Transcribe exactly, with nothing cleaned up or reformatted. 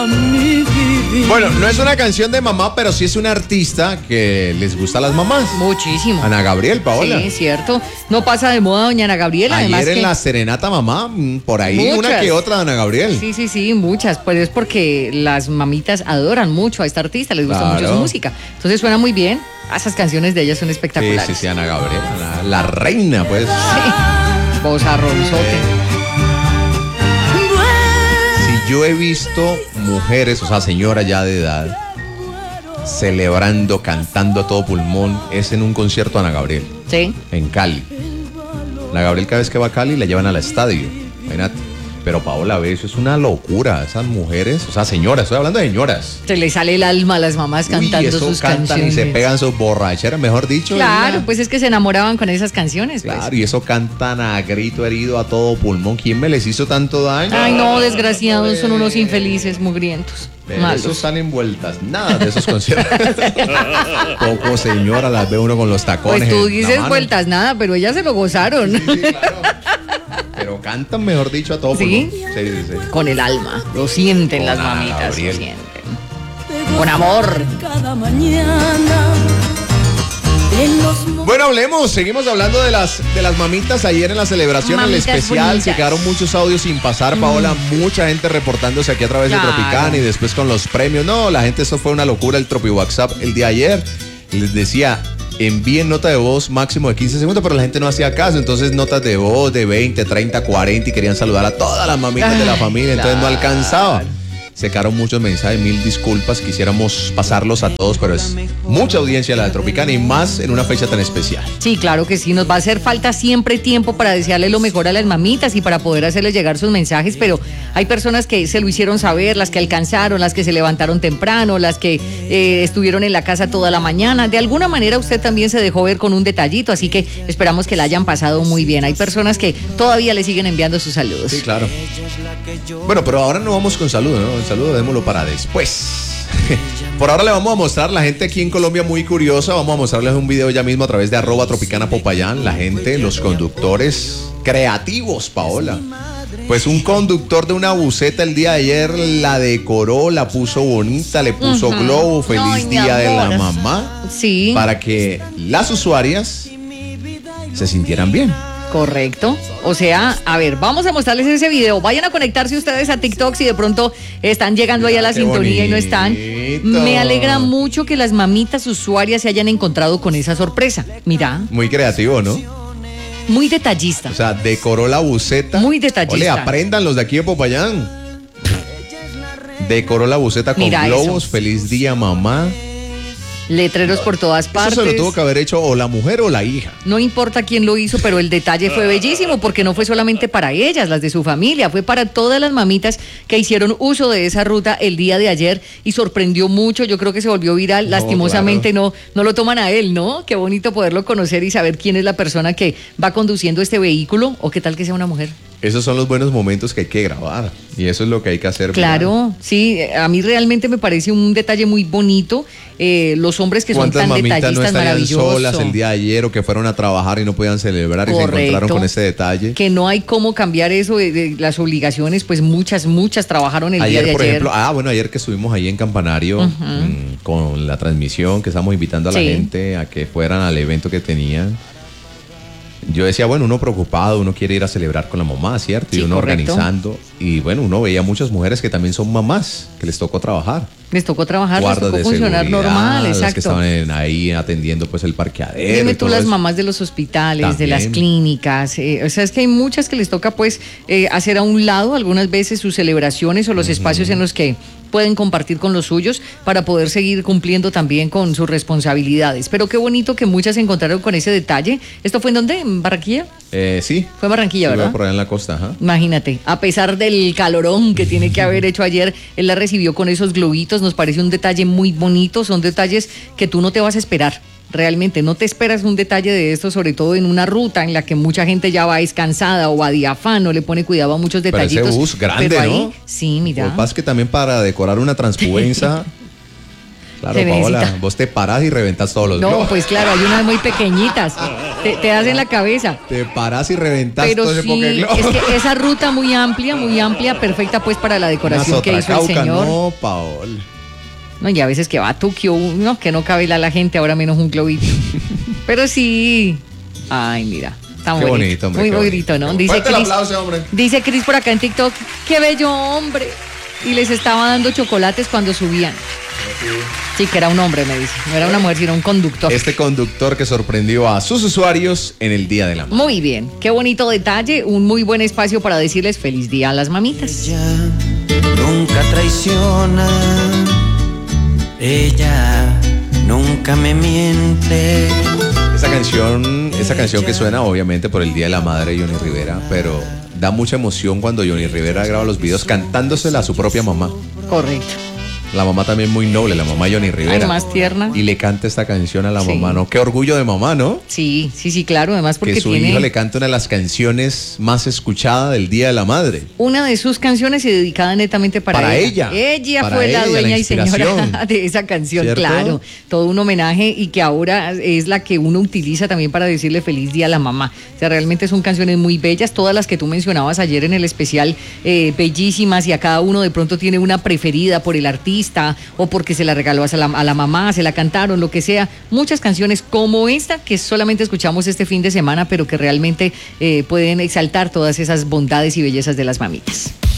Bueno, no es una canción de mamá, pero sí es una artista que les gusta a las mamás. Muchísimo. Ana Gabriel, Paola. Sí, cierto. No pasa de moda doña Ana Gabriela. Ayer además en que... la serenata mamá, por ahí Muchas. una que otra de Ana Gabriel. Sí, sí, sí, muchas. Pues es porque las mamitas adoran mucho a esta artista, les gusta Claro. mucho su música. Entonces suena muy bien. Esas canciones de ella son Sí, espectaculares. sí, sí, Ana Gabriel, la, la reina, pues. Sí. Vozarronzote. Si yo he visto mujeres, o sea, señoras ya de edad, celebrando, cantando a todo pulmón, es en un concierto de Ana Gabriel, Sí. en Cali. Ana Gabriel cada vez que va a Cali la llevan al estadio, imagínate. Pero Paola, ve, eso es una locura, esas mujeres, o sea, señoras, estoy hablando de señoras. Se le sale el alma a las mamás cantando Uy, eso sus cantan canciones. y se pegan sus borracheras, mejor dicho. Claro, una- pues es que se enamoraban con esas canciones. Pues. Claro, y eso cantan a grito herido a todo pulmón. ¿Quién me les hizo tanto daño? Ay, no, desgraciados, son unos infelices, mugrientos. Pero Malos. esos salen vueltas, nada de esos conciertos. Poco señora, las ve uno con los tacones. Pues tú en la dices mano. vueltas nada, pero ellas se lo gozaron. Sí, sí, claro. Pero cantan, mejor dicho, a todo ¿Sí? pulmón. Sí, sí, sí. Con el alma, lo sienten Con las Ana mamitas, Gabriel. lo sienten. Con amor. Cada mañana. En los Bueno, hablemos, seguimos hablando de las de las mamitas ayer en la celebración, en el Mamitas especial, bonitas. se quedaron muchos audios sin pasar, Paola, mucha gente reportándose aquí a través Claro. de Tropicana y después con los premios. No, la gente, eso fue una locura, el Tropi WhatsApp el día de ayer. Les decía, envíen nota de voz máximo de quince segundos, pero la gente no hacía caso, entonces notas de voz de veinte, treinta, cuarenta y querían saludar a todas las mamitas de la Ay, familia, entonces no claro. alcanzaba. Se quedaron muchos mensajes, mil disculpas, quisiéramos pasarlos a todos, pero es mucha audiencia la de Tropicana y más en una fecha tan especial. Sí, claro que sí, nos va a hacer falta siempre tiempo para desearle lo mejor a las mamitas y para poder hacerles llegar sus mensajes, pero hay personas que se lo hicieron saber, las que alcanzaron, las que se levantaron temprano, las que eh, estuvieron en la casa toda la mañana. De alguna manera usted también se dejó ver con un detallito, así que esperamos que la hayan pasado muy bien. Hay personas que todavía le siguen enviando sus saludos. Sí, claro. Bueno, pero ahora no vamos con saludo, ¿no? El saludo démoslo para después. Por ahora le vamos a mostrar, la gente aquí en Colombia muy curiosa, vamos a mostrarles un video ya mismo a través de arroba Tropicana Popayán, la gente, los conductores creativos, Paola. Pues un conductor de una buseta el día de ayer la decoró, la puso bonita, le puso Ujú. globo, feliz Ay, mi día de la amor. mamá, Sí, para que las usuarias se sintieran bien. correcto. O sea, a ver, vamos a mostrarles ese video. Vayan a conectarse ustedes a TikTok si de pronto están llegando ahí a la Qué sintonía y no están. bonito. Me alegra mucho que las mamitas usuarias se hayan encontrado con esa sorpresa. Mira, Muy creativo, ¿no? muy detallista. O sea, decoró la buseta. Muy detallista. Ole, aprendan los de aquí de Popayán. Decoró la buseta con Mira globos. eso. Feliz día, mamá. Letreros por todas partes. Eso se lo tuvo que haber hecho o la mujer o la hija. No importa quién lo hizo, pero el detalle fue bellísimo porque no fue solamente para ellas, las de su familia, fue para todas las mamitas que hicieron uso de esa ruta el día de ayer y sorprendió mucho. Yo creo que se volvió viral. No, Lastimosamente no, no lo toman a él, ¿no? Qué bonito poderlo conocer y saber quién es la persona que va conduciendo este vehículo o qué tal que sea una mujer. Esos son los buenos momentos que hay que grabar. Y eso es lo que hay que hacer. Claro, sí, a mí realmente me parece un detalle muy bonito. Eh, los hombres que son ¿Cuántas tan mamitas no detallistas, estarían maravillosos. solas el día de ayer o que fueron a trabajar y no podían celebrar y se Correcto. encontraron con ese detalle? Que no hay cómo cambiar eso de, de las obligaciones, pues muchas, muchas trabajaron el Ayer, día de por ayer. ejemplo, ah, bueno, ayer que estuvimos ahí en Campanario mm, con la transmisión, que estamos invitando a la Sí. gente a que fueran al evento que tenían. Yo decía, bueno, uno preocupado, uno quiere ir a celebrar con la mamá, ¿cierto? Y Sí, uno correcto. organizando. Y bueno, uno veía muchas mujeres que también son mamás, que les tocó trabajar. Les tocó trabajar, les Guardas tocó de funcionar seguridad, normal, las que exacto. estaban en- ahí atendiendo pues el parqueadero. Dime y tú todo las eso. mamás de los hospitales, de las También. clínicas, eh, o sea, es que hay muchas que les toca pues eh, hacer a un lado algunas veces sus celebraciones o los espacios en los que pueden compartir con los suyos para poder seguir cumpliendo también con sus responsabilidades. Pero qué bonito que muchas se encontraron con ese detalle. ¿Esto fue en dónde? ¿En Barranquilla? Eh, sí. Fue en Barranquilla, Sí, ¿verdad? por allá en la costa, ajá. Imagínate, a pesar del calorón que tiene que haber hecho ayer, él la recibió con esos globitos, nos parece un detalle muy bonito, son detalles que tú no te vas a esperar. Realmente no te esperas un detalle de esto, sobre todo en una ruta en la que mucha gente ya va descansada o va de afán, no le pone cuidado a muchos Pero detallitos. ese bus grande, Pero ahí, ¿no? sí, Lo mira. que pasa es que también para decorar una transpubenza Claro, Se Paola, necesita. vos te parás y reventas todos los No, globos. pues claro, hay unas muy pequeñitas. Te, te das en la cabeza. Te parás y reventas Pero todo ese poco de sí, globos. es que esa ruta muy amplia, muy amplia, perfecta pues para la decoración Una que hizo el Sotracauca, señor. No. No, Paola. y a veces que va a Tokio, no, que no cabe la, la gente, ahora menos un globito. Pero sí. Ay, mira. Está Qué bonito, bonito, hombre. muy qué bonito, ¿no? bonito. Dice Fuerte el Cris, aplauso, hombre. dice Cris por acá en TikTok, qué bello hombre. Y les estaba dando chocolates cuando subían. Sí, que era un hombre, me dice. No era una mujer, sino un conductor. Este conductor que sorprendió a sus usuarios en el Día de la Madre. Muy bien, qué bonito detalle, un muy buen espacio para decirles feliz día a las mamitas. Ella nunca traiciona, ella nunca me miente. Esa canción, esa canción que suena obviamente por el Día de la Madre de Johnny Rivera, pero da mucha emoción cuando Johnny Rivera graba los videos cantándosela a su propia mamá. Correcto. La mamá también muy noble, la mamá de Johnny Rivera. Ay, más tierna. Y le canta esta canción a la Sí. mamá, ¿no? Qué orgullo de mamá, ¿no? Sí, sí, sí, claro, además porque Que su tiene hijo le canta una de las canciones más escuchadas del Día de la Madre. una de sus canciones y dedicada netamente para, Para ella. Ella Para fue la ella, dueña la y señora inspiración. de esa canción, ¿Cierto? claro. Todo un homenaje y que ahora es la que uno utiliza también para decirle feliz día a la mamá. O sea, realmente son canciones muy bellas, todas las que tú mencionabas ayer en el especial, eh, bellísimas, y a cada uno de pronto tiene una preferida por el artista o porque se la regaló a la, a la mamá, se la cantaron, lo que sea. Muchas canciones como esta que solamente escuchamos este fin de semana, pero que realmente eh, pueden exaltar todas esas bondades y bellezas de las mamitas.